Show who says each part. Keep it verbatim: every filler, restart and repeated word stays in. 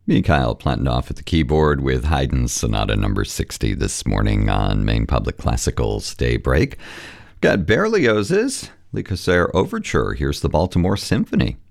Speaker 1: Mikhail Platonoff at the keyboard with Haydn's Sonata number sixty this morning on Maine Public Classical's Daybreak. Got Berlioz's Le Corsaire Overture. Here's the Baltimore Symphony.